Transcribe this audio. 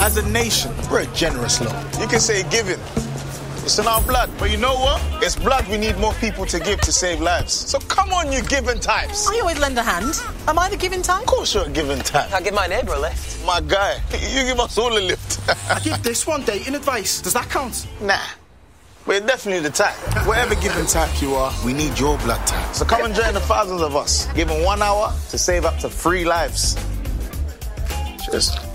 As a nation, we're a generous lot. You can say giving. It's in our blood. But you know what? It's blood we need more people to give to save lives. So come on, you giving types. I always lend a hand. Am I the giving type? Of course you're a giving type. I'll give my neighbour a lift. My guy, you give us all a lift. I give this one dating advice. Does that count? Nah. We're definitely the type. Whatever giving type you are, we need your blood type. So come and join the thousands of us, giving 1 hour to save up to 3 lives. Cheers.